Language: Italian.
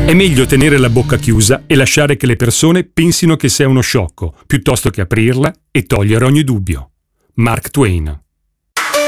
È meglio tenere la bocca chiusa e lasciare che le persone pensino che sei uno sciocco, piuttosto che aprirla e togliere ogni dubbio. Mark Twain.